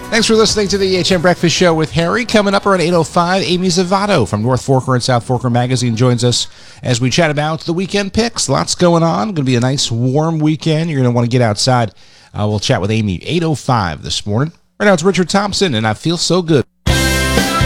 Thanks for listening to the EHM Breakfast Show with Harry. Coming up around 8:05, Amy Zavato from North Forker and South Forker Magazine joins us as we chat about the weekend picks. Lots going on. Going to be a nice warm weekend. You're going to want to get outside. We'll chat with Amy 8:05 this morning. Right now it's Richard Thompson, and I Feel So Good.